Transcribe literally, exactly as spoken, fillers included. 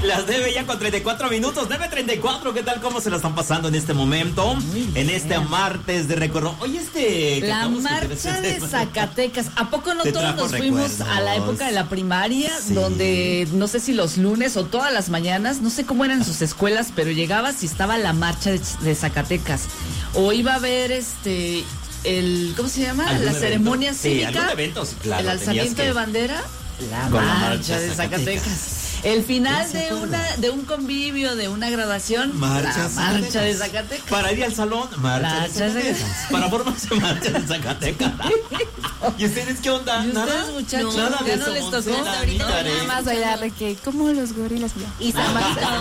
Las nueve ya con treinta y cuatro minutos, nueve treinta y cuatro, ¿qué tal? ¿Cómo se la están pasando en este momento? En este martes de recuerdo. Oye, este... La marcha de Zacatecas. ¿A poco no todos nos fuimos recuerdos. a la época de la primaria? Sí. Donde, no sé si los lunes o todas las mañanas, no sé cómo eran sus escuelas, pero llegabas y estaba la marcha de, de Zacatecas. O iba a haber este... el ¿cómo se llama? La evento? ceremonia Sí, cívica, eventos, claro, el alzamiento que... de bandera, la Con marcha, la marcha de Zacatecas. Zacatecas. El final de una de un convivio, de una graduación, marcha, la marcha de Zacatecas. Para ir al salón, marcha, marcha de Zacatecas. Zacatecas. Para formarse, marcha de Zacatecas. ¿Y ustedes qué onda? ¿Y ustedes, ¿Nada? muchachos? No, nada ¿Ya de no eso, les tocó? Montserrat, Ahorita nada más bailarle que como los gorilas y Samantha.